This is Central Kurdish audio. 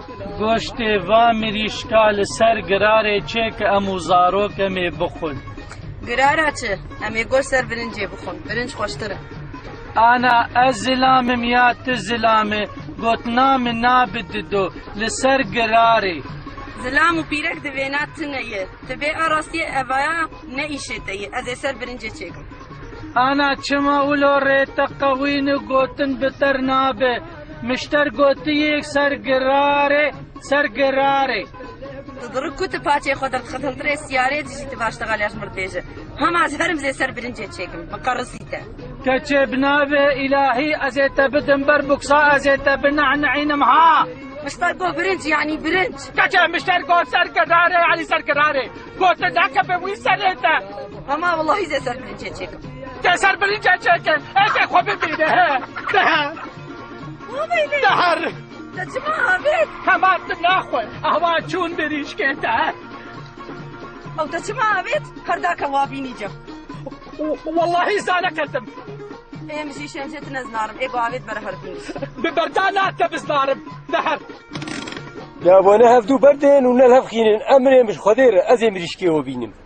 گۆشتێ وا مریشکا لەسەر گرارێ چێ کە ئەموو زارۆکەمێ بخۆن. گرارە چ؟ ئەمێ گۆشت سەر برنجێ بخۆن، برنج خۆشترە. ئانا ئەس زلامم یا ت زلامێ گوتنا من نابددۆ لەسەر گرارێ. زلام و پیرەک دەوێنات تنەیە، دەبێ ئاڕاستیە ئەڤایە نەئیشێتەیە، ئەزێ سەر برنجێ چێکم. ئانا چما ئولۆ ڕێتە قەوین و گوتن بتەر نابێ، مشتەر گوتیەک سەر گرارێ سەر گرارێ. دڕک کوتە پاچێ خۆ دەخەتەڵترێ سیارێ دژیتە باشتەغالیاش مردێژە. هەماز هەرم زێ سەر برنجێ چێکم، بەقەڕسیتە. کەچێ بنابێ ئیلاهی ئەزێتە بدم بەر بوکسا ئەزێتە بنەعنەعینم ها. مشتەر گۆ برنج یعنی برنج. کەچێ مشتەر گۆ سەر گرارێ یعنی سەر گرارێ. گۆتە داکە بە وی سەرێتە. هەما وەڵاهی زێ سەر برنجێ چێکم. تێ سەر برنجێ چێکن، ئێکێ خۆ ببینێ دەهەر. دەچما ئابێت؟ هەمان ناخۆی ئەوا چوون بریشکێتە. ئەو دەچما ئابێت؟ هەرداکە وابینیجە. واللهی زانەکەتم. ئێمژی شێنجێت نەزنارم، ئێ بۆ ئاوێت بەرە هەربینی. ببەردا ناتە بزنارم دەهەر. لابۆنە هەفتوو بەردێن و نەلهەفخینن ئەمرێ مش خۆدێرە ئەزێ مریشکێوە بینم.